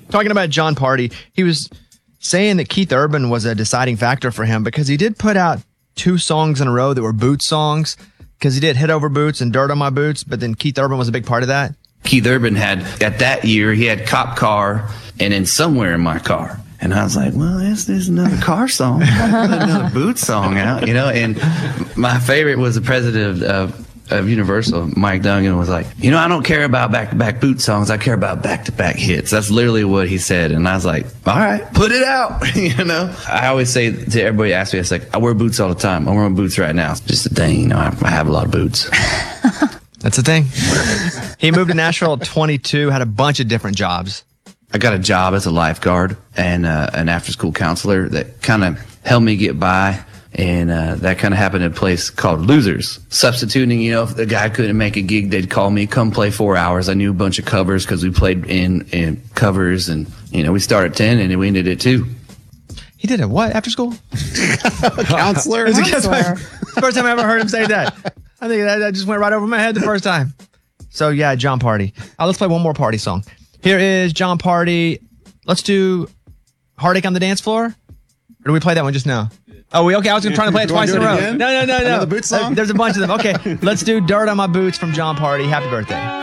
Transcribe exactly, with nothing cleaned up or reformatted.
Talking about Jon Pardi, he was saying that Keith Urban was a deciding factor for him because he did put out two songs in a row that were Boots songs because he did Head Over Boots and Dirt on My Boots, but then Keith Urban was a big part of that. Keith Urban had, at that year, he had Cop Car and then Somewhere in My Car. And I was like, well, this, this is another car song. Another Boots song out, you know? And my favorite was the president of, of Universal, Mike Dungan, was like, you know, I don't care about back-to-back Boots songs. I care about back-to-back hits. That's literally what he said. And I was like, all right, put it out, you know? I always say to everybody, ask me, it's like, I wear boots all the time. I'm wearing boots right now. It's just a thing, you know, I, I have a lot of boots. That's the thing. He moved to Nashville at twenty-two, had a bunch of different jobs. I got a job as a lifeguard and uh, an after-school counselor that kind of helped me get by. And uh, that kind of happened at a place called Losers. Substituting, you know, if the guy couldn't make a gig, they'd call me, come play four hours. I knew a bunch of covers because we played in, in covers. And, you know, we started at ten and we ended at two. He did a what after school? Counselor? It's the first time I ever heard him say that. I think that, that just went right over my head the first time. So, yeah, Jon Pardi. Uh, let's play one more Pardi song. Here is Jon Pardi. Let's do Heartache on the Dance Floor. Or do we play that one just now? Oh, we okay. I was going to try to play it twice in a row. No, no, no, no. Another Boots song? There's a bunch of them. Okay, let's do Dirt on My Boots from Jon Pardi. Happy birthday.